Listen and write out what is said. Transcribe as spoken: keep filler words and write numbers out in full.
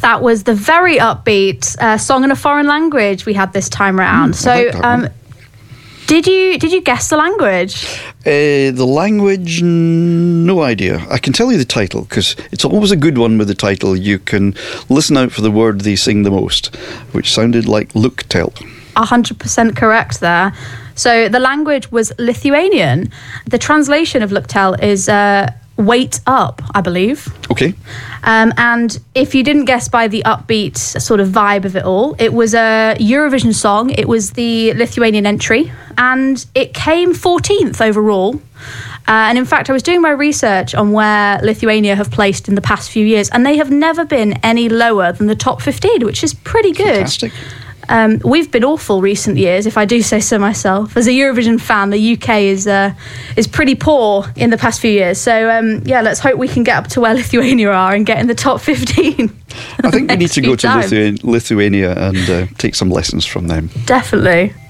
That was the very upbeat uh, Song in a Foreign Language we had this time around. Mm, so, like um, did you did you guess the language? Uh, the language, no idea. I can tell you the title, because it's always a good one with the title. You can listen out for the word they sing the most, which sounded like Luktel. one hundred percent correct there. So the language was Lithuanian. The translation of Luktel is uh, wait up, I believe. Okay. Um, and if you didn't guess by the upbeat sort of vibe of it all, it was a Eurovision song. It was the Lithuanian entry, and it came fourteenth overall. Uh, and in fact, I was doing my research on where Lithuania have placed in the past few years, and they have never been any lower than the top fifteen, which is pretty good. Fantastic. Um, we've been awful recent years, if I do say so myself. As a Eurovision fan, the U K is uh, is pretty poor in the past few years. So, um, yeah, let's hope we can get up to where Lithuania are and get in the top fifteen. I think we need to go to Lithu- Lithuania and uh, take some lessons from them. Definitely.